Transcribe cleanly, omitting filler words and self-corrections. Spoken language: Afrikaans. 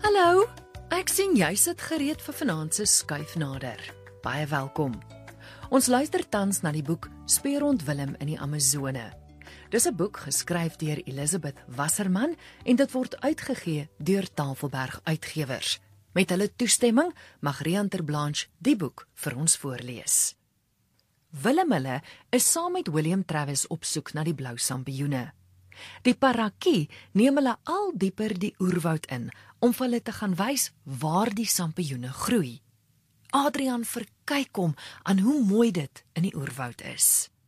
Hallo, ek sien jy sit gereed vir vanaand se skuif nader. Baie welkom. Ons luister tans na die boek Speurhond Willem in die Amazone. Dis 'n boek geskryf deur Elisabeth Wasserman en dit word uitgegee deur Tafelberg Uitgewers. Met hulle toestemming mag Rian ter Blanche die boek vir ons voorlees. Willem hulle is saam met William Travis op soek na die blou sampioene. Die parakie neem hulle al dieper die oerwoud in om vir hulle te gaan wys waar die sampioene groei. Adrian verkyk hom aan hoe mooi dit in die oerwoud is.